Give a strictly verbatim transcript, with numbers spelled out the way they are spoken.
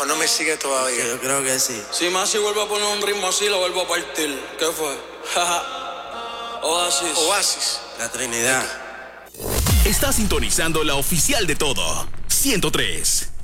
no me sigue todavía. Yo creo que sí. Si Masi vuelve a poner un ritmo así, lo vuelvo a partir. ¿Qué fue? Oasis. Oasis. La Trinidad. Está sintonizando la oficial de todo, ciento tres.